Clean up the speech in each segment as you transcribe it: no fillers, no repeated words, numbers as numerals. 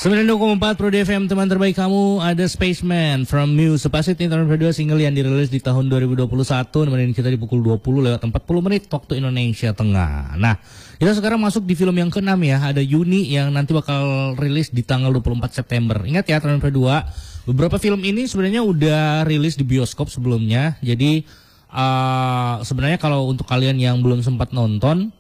92,4 Pro FM, teman terbaik kamu. Ada Spaceman from Muse. Sepasit nih tahun kedua, single yang dirilis di tahun 2021. Nemenin kita di pukul 20 lewat 40 menit waktu Indonesia Tengah. Nah, kita sekarang masuk di film yang ke-6 ya. Ada Yuni yang nanti bakal rilis di tanggal 24 September. Ingat ya tahun kedua, beberapa film ini sebenarnya udah rilis di bioskop sebelumnya. Jadi sebenarnya kalau untuk kalian yang belum sempat nonton,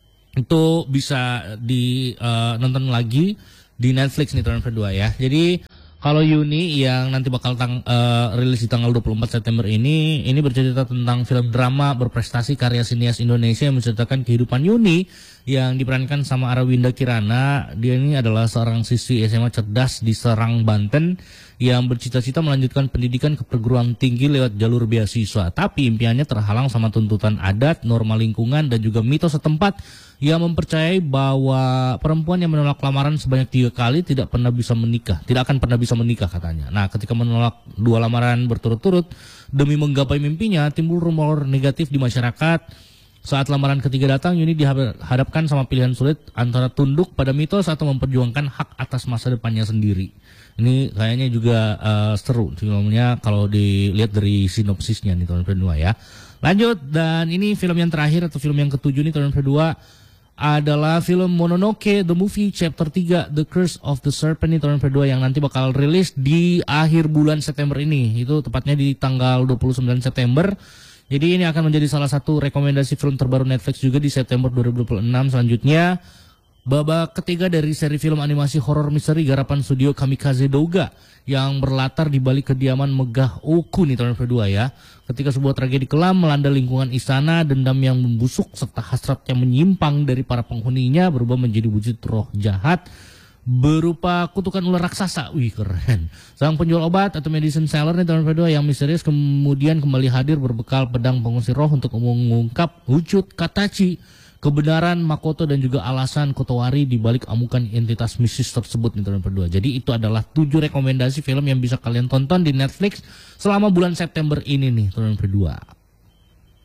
itu bisa nonton lagi di Netflix nih tahun kedua ya. Jadi kalau Yuni yang nanti bakal rilis di tanggal 24 September ini bercerita tentang film drama berprestasi karya sinias Indonesia yang menceritakan kehidupan Yuni yang diperankan sama Arawinda Kirana. Dia ini adalah seorang siswi SMA cerdas di Serang, Banten yang bercita-cita melanjutkan pendidikan ke perguruan tinggi lewat jalur beasiswa. Tapi impiannya terhalang sama tuntutan adat, norma lingkungan, dan juga mitos setempat yang mempercayai bahwa perempuan yang menolak lamaran sebanyak 3 kali tidak akan pernah bisa menikah katanya. Nah, ketika menolak 2 lamaran berturut-turut demi menggapai mimpinya, timbul rumor negatif di masyarakat. Saat lamaran ketiga datang, Yuni dihadapkan sama pilihan sulit antara tunduk pada mitos atau memperjuangkan hak atas masa depannya sendiri. Ini kayaknya juga seru filmnya kalau dilihat dari sinopsisnya nih tahun kedua ya. Lanjut, dan ini film yang terakhir atau film yang ke-7 nih tahun kedua adalah film Mononoke The Movie Chapter 3 The Curse of the Serpent nih tahun kedua yang nanti bakal rilis di akhir bulan September ini. Itu tepatnya di tanggal 29 September. Jadi ini akan menjadi salah satu rekomendasi film terbaru Netflix juga di September 2026. Selanjutnya, babak ketiga dari seri film animasi horor misteri garapan studio Kamikaze Douga yang berlatar di balik kediaman megah Oku nih tahun kedua ya. Ketika sebuah tragedi kelam melanda lingkungan istana, dendam yang membusuk serta hasrat yang menyimpang dari para penghuninya berubah menjadi wujud roh jahat berupa kutukan ular raksasa. Wih, keren. Sang penjual obat atau medicine seller nih tahun kedua yang misterius kemudian kembali hadir berbekal pedang pengusir roh untuk mengungkap wujud Katachi, kebenaran Makoto, dan juga alasan Kotowari di balik amukan entitas mistis tersebut nih tahun kedua. Jadi itu adalah 7 rekomendasi film yang bisa kalian tonton di Netflix selama bulan September ini nih tahun kedua.